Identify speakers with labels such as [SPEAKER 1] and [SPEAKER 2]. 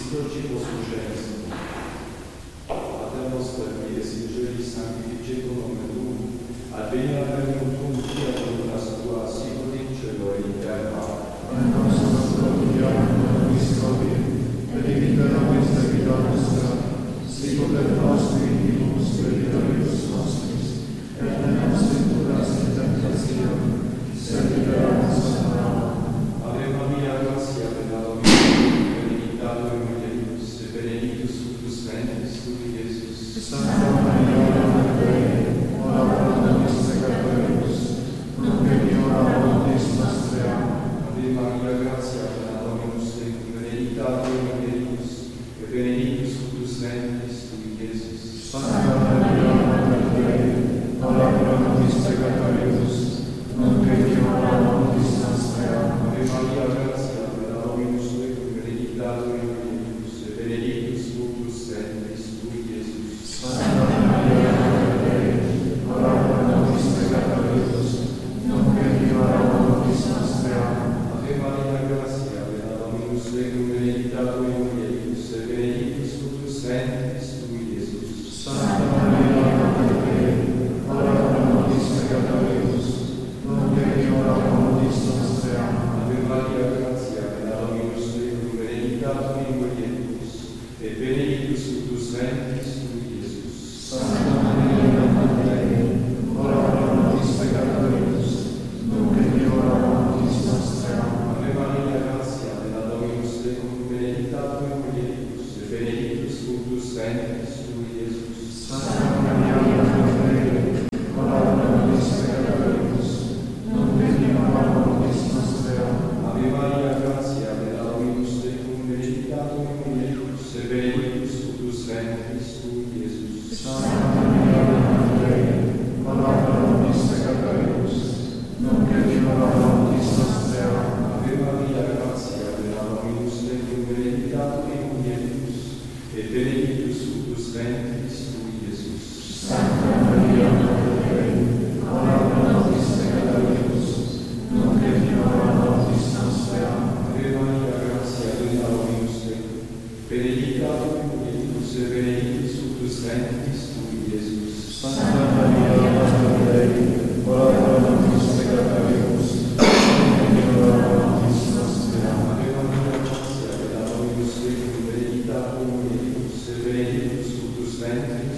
[SPEAKER 1] bliskości posłuszeństwa. Pater noster, qui es in cieli sanctificetur nomen tuum, adveniat regnum tuum, fiat voluntas tua, sicut in cielo et in terra.
[SPEAKER 2] Pane nostrum quotidianum nobis hodie, et dimitte nobis debita nostra, sicut et nos dimittimus debitoribus nostris, et ne nos induras in tentationem, sed libera nos a malo.
[SPEAKER 1] Ave Maria, gratia plena Dominus, benedicta in mulieribus, et benedictus fructus ventris tui, Iesus.
[SPEAKER 2] Sancta Maria, Mater Dei, ora pro nobis peccatoribus, nunc et in hora mortis nostre.
[SPEAKER 1] Ave Maria, gratia plena Dominus tecum, benedicta in mulieribus, et benedictus fructus ventris tui, Iesus.
[SPEAKER 2] Sancta Maria, Mater Dei, ora pro nobis peccatoribus, nunc et in hora mortis nostre.
[SPEAKER 1] Ave Maria, gratia plena Dominus tecum, benedicta in mulieribus, et benedictus fructus ventris tui, Iesus.
[SPEAKER 2] Sancta Maria, Mater Dei, ora pro nobis peccatoribus, nunc et in hora mortis nostre.
[SPEAKER 1] Ave Maria, gratia plena Dominus tecum, benedicta in mulieribus, et benedictus fructus ventris tui, Iesus.
[SPEAKER 2] Sancta Maria, Mater Dei, ora pro nobis peccatoribus, nunc et in hora mortis nostre.
[SPEAKER 1] Ave Maria, gratia plena Dominus tecum, benedicta in mulieribus, et benedictus fructus ventris tui, Iesus.
[SPEAKER 2] Sancta Maria, Mater Dei, ora pro nobis peccatoribus, nunc et in hora mortis nostre.
[SPEAKER 1] Ave Maria, gratia plena Dominus tecum, benedicta in mulieribus, et benedictus fructus ventris tui, Iesus.
[SPEAKER 2] Sancta Maria, Mater Dei, ora pro nobis peccatoribus, nunc et in hora mortis nostre.
[SPEAKER 1] Ave Maria, gratia plena Dominus tecum, benedicta in mulieribus, et benedictus fructus ventris tui, Iesus.
[SPEAKER 2] Sancta Maria, Mater Dei, ora pro nobis peccatoribus, nunc et in hora mortis nostre.
[SPEAKER 1] Ave Maria, gratia plena Dominus tecum, benedicta in mulieribus, et benedictus fructus ventris tui, Iesus.
[SPEAKER 2] Sancta Maria, Mater Dei, ora pro nobis peccatoribus, nunc et in hora mortis nostre.
[SPEAKER 1] Ave Maria, gratia plena Dominus tecum, benedicta in mulieribus, et benedictus fructus ventris tui, Iesus.
[SPEAKER 2] Sancta Maria, Mater Dei, ora pro nobis peccatoribus, nunc et in hora mortis nostre.
[SPEAKER 1] Ave Maria, gratia plena Dominus tecum, benedicta in mulieribus, et benedictus fructus ventris